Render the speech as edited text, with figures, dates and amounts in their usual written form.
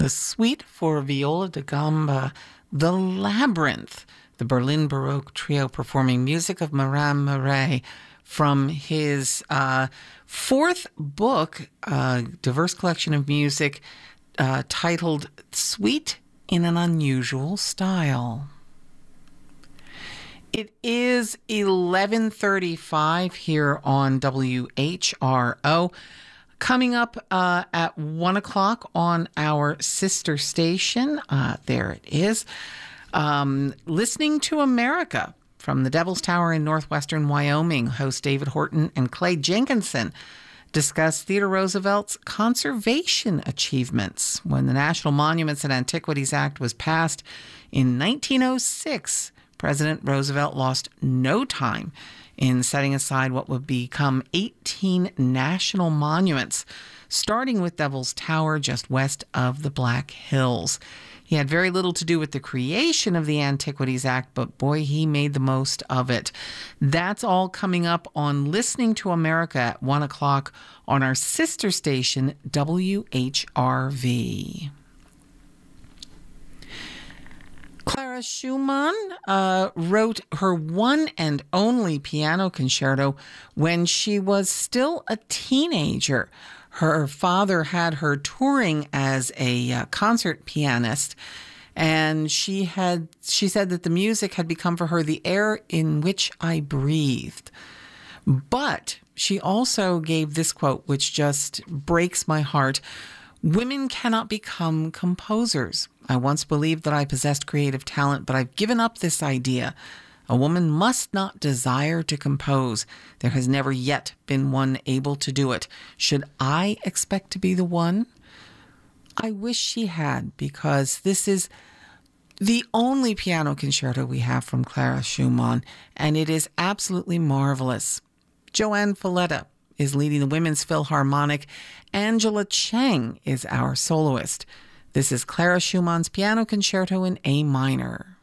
the Suite for Viola da Gamba, The Labyrinth, the Berlin Baroque Trio performing music of Marin Murray from his fourth book, diverse collection of music titled Suite in an Unusual Style. It is 11:35 here on WHRO. Coming up at 1 o'clock on our sister station, there it is, Listening to America from the Devil's Tower in northwestern Wyoming. Host David Horton and Clay Jenkinson discuss Theodore Roosevelt's conservation achievements. When the National Monuments and Antiquities Act was passed in 1906, President Roosevelt lost no time in setting aside what would become 18 national monuments, starting with Devil's Tower just west of the Black Hills. He had very little to do with the creation of the Antiquities Act, but boy, he made the most of it. That's all coming up on Listening to America at 1 o'clock on our sister station, WHRV. Clara Schumann wrote her one and only piano concerto when she was still a teenager. Her father had her touring as a concert pianist, and she said that the music had become for her the air in which I breathed. But she also gave this quote, which just breaks my heart. Women cannot become composers. I once believed that I possessed creative talent, but I've given up this idea. A woman must not desire to compose. There has never yet been one able to do it. Should I expect to be the one? I wish she had, because this is the only piano concerto we have from Clara Schumann, and it is absolutely marvelous. Joanne Falletta is leading the Women's Philharmonic. Angela Chang is our soloist. This is Clara Schumann's Piano Concerto in A minor.